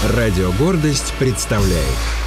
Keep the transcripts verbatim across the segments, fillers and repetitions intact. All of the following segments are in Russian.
Радио «Гордость» представляет.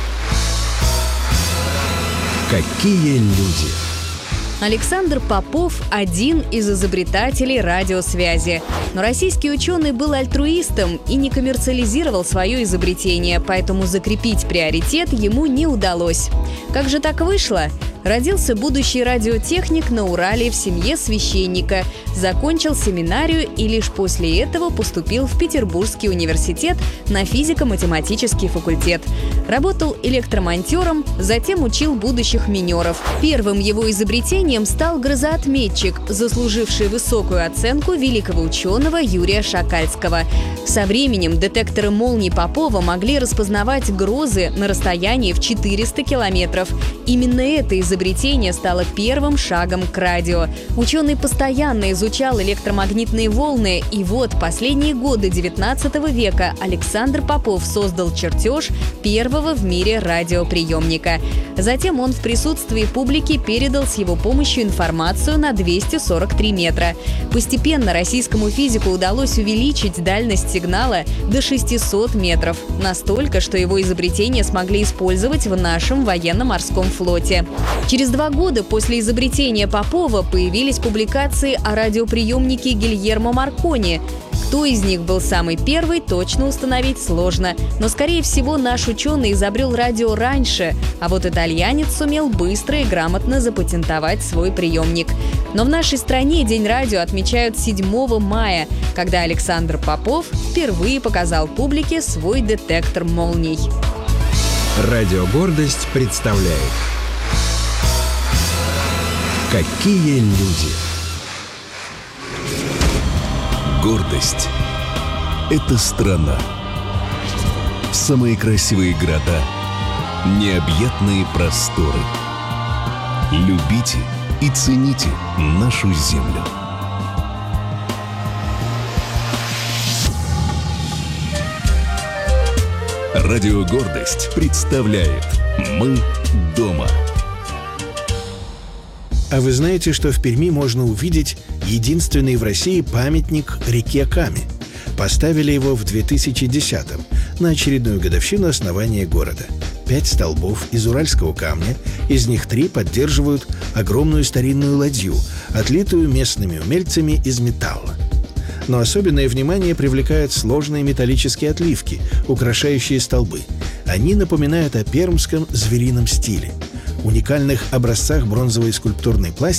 Какие люди! Александр Попов – один из изобретателей радиосвязи. Но российский ученый был альтруистом и не коммерциализировал свое изобретение, поэтому закрепить приоритет ему не удалось. Как же так вышло? Родился будущий радиотехник на Урале в семье священника, закончил семинарию и лишь после этого поступил в Петербургский университет на физико-математический факультет. Работал электромонтером, затем учил будущих минеров. Первым его изобретением стал грозоотметчик, заслуживший высокую оценку великого ученого Юрия Шакальского. Со временем детекторы молний Попова могли распознавать грозы на расстоянии в четыреста километров. Именно это изобретение стало первым шагом к радио. Ученый постоянно изучал электромагнитные волны, и вот последние годы девятнадцатого века Александр Попов создал чертеж первого в мире радиоприемника. Затем он в присутствии публики передал с его помощью информацию на двести сорок три метра. Постепенно российскому физику удалось увеличить дальность сигнала до шестисот метров. Настолько, что его изобретение смогли использовать в нашем военно-морском флоте. Через два года после изобретения Попова появились публикации о радиоприемнике Гильермо Маркони. Кто из них был самый первый, точно установить сложно. Но, скорее всего, наш ученый изобрел радио раньше, а вот итальянец сумел быстро и грамотно запатентовать свой приемник. Но в нашей стране День радио отмечают седьмого мая, когда Александр Попов впервые показал публике свой детектор молний. Радио «Гордость» представляет. Какие люди! Гордость – это страна. Самые красивые города, необъятные просторы. Любите и цените нашу землю. Радио «Гордость» представляет «Мы дома». А вы знаете, что в Перми можно увидеть единственный в России памятник реке Каме? Поставили его в две тысячи десятом, на очередную годовщину основания города. Пять столбов из уральского камня, из них три поддерживают огромную старинную ладью, отлитую местными умельцами из металла. Но особенное внимание привлекают сложные металлические отливки, украшающие столбы. Они напоминают о пермском зверином стиле. Уникальных образцах бронзовой скульптурной пластики